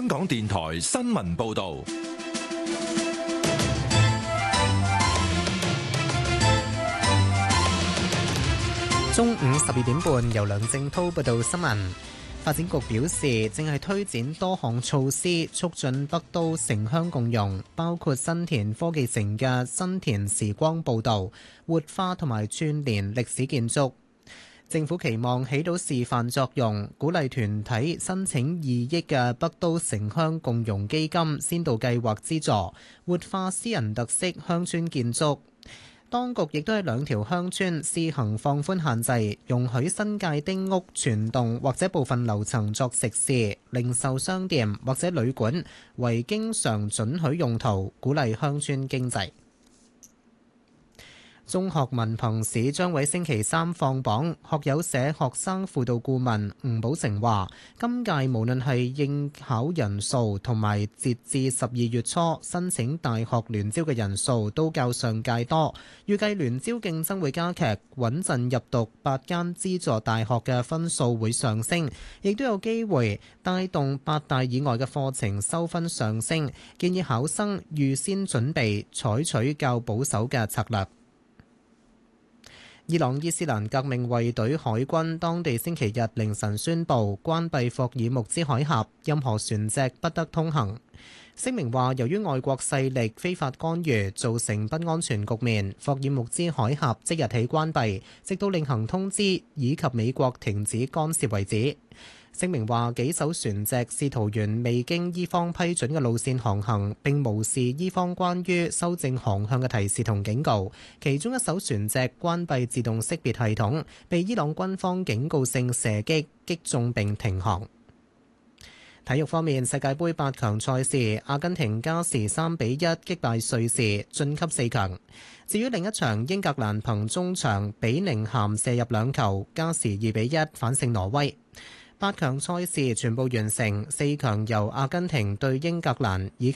香港電台新聞報道。 中午12點半，由梁正滔報道新聞。發展局表示，正係推展多項措施，促進北都城鄉共融，包括新田科技城嘅新田時光步道，活化同埋串聯歷史建築。政府期望起到示範作用，鼓勵團體申請2億嘅北都城鄉共融基金先導計劃資助，活化私人特色鄉村建築。當局亦都喺2條鄉村試行放寬限制，容許新界丁屋全棟或者部分樓層作食肆、零售商店或者旅館為經常准許用途，鼓勵鄉村經濟。中學文憑試將喺星期3放榜，學友社學生輔導顧問吳寶成話：今屆無論係應考人數同埋截至12月初申請大學聯招嘅人數都較上屆多，預計聯招競爭會加劇，穩陣入讀8間資助大學嘅分數會上升，亦都有機會帶動8大以外嘅課程收分上升，建議考生預先準備採取較保守嘅策略。伊朗伊斯蘭革命衛隊海軍當地星期日凌晨宣布關閉霍爾木茲海峽，任何船隻不得通行。聲明話，由於外國勢力非法干預造成不安全局面，霍爾木茲海峽即日起關閉，直到另行通知以及美國停止干涉為止。聲明話，幾艘船隻試圖沿未經伊方批准嘅路線航行，並無視伊方關於修正航向嘅提示同警告。其中一艘船隻關閉自動識別系統，被伊朗軍方警告性射擊擊中並停航。體育方面，世界盃8強賽事，阿根廷加時3-1擊敗瑞士，晉級4強。至於另一場，英格蘭憑中場比寧咸射入2球，加時2-1反勝挪威。8強賽事全部完成，4強由阿根廷對英格蘭以及